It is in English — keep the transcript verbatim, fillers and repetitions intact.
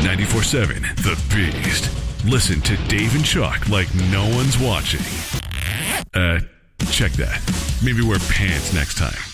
ninety-four seven The Beast. Listen to Dave and Chuck like no one's watching. Uh, check that. Maybe wear pants next time.